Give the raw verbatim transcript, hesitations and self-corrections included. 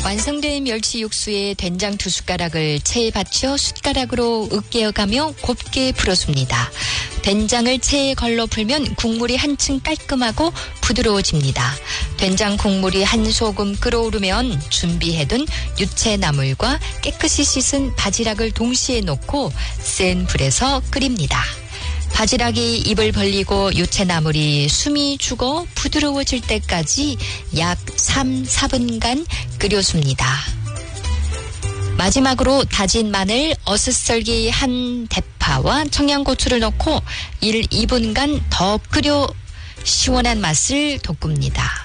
완성된 멸치 육수에 된장 두 숟가락을 체에 받쳐 숟가락으로 으깨어가며 곱게 풀어줍니다. 된장을 체에 걸러 풀면 국물이 한층 깔끔하고 부드러워집니다. 된장 국물이 한 소금 끓어오르면 준비해둔 유채나물과 깨끗이 씻은 바지락을 동시에 넣고 센 불에서 끓입니다. 바지락이 입을 벌리고 유채나물이 숨이 죽어 부드러워질 때까지 약 삼, 사 분간 끓여줍니다. 마지막으로 다진 마늘, 어슷썰기 한 대파와 청양고추를 넣고 일, 이 분간 더 끓여 시원한 맛을 돋굽니다.